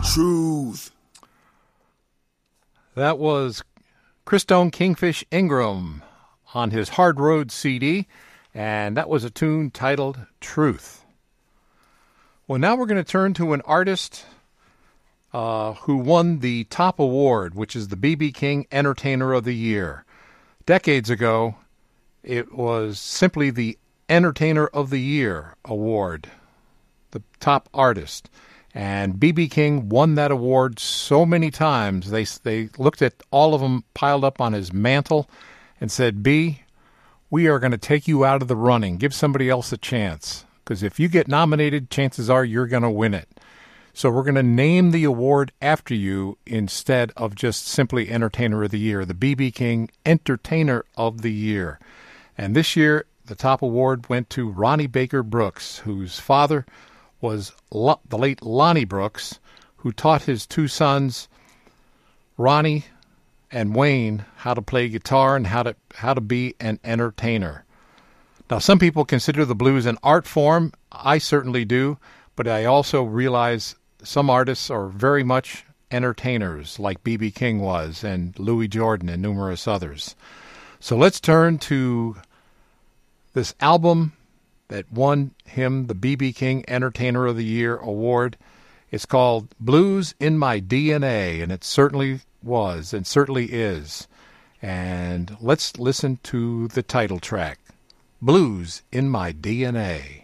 Truth. That was Christone Kingfish Ingram on his Hard Road CD, and that was a tune titled Truth. Well, now we're going to turn to an artist who won the top award, which is the B.B. King Entertainer of the Year. Decades ago, it was simply the Entertainer of the Year award, the top artist. And B.B. King won that award so many times. They looked at all of them piled up on his mantle and said, B, we are going to take you out of the running. Give somebody else a chance. Because if you get nominated, chances are you're going to win it. So we're going to name the award after you instead of just simply Entertainer of the Year, the B.B. King Entertainer of the Year. And this year, the top award went to Ronnie Baker Brooks, whose father was the late Lonnie Brooks, who taught his two sons, Ronnie and Wayne, how to play guitar and how to be an entertainer. Now, some people consider the blues an art form. I certainly do, but I also realize some artists are very much entertainers, like B.B. King was, and Louis Jordan, and numerous others. So let's turn to this album that won him the B.B. King Entertainer of the Year award. It's called Blues in My DNA, and it certainly was and certainly is. And let's listen to the title track, Blues in My DNA.